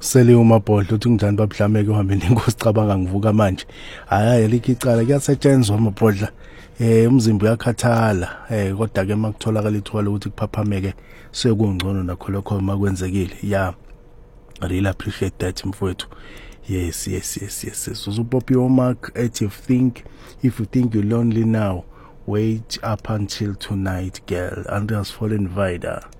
Sele umabhodlo uthi ngijani babhlameke uhambe nenkosi cabanga ngivuka manje. Hayi likho icala kuyasetshenzwa amabhodla. Umzimba uyakhathala kodwa ke makutholakala ithuba ukuthi kuphaphameke sekungcono nakho lokho makwenzekile. Yeah, I really appreciate that mfowethu. Yes. Uzupop your mark at if you think you're lonely now, wait up until tonight, girl. Andreas Fallen Vida.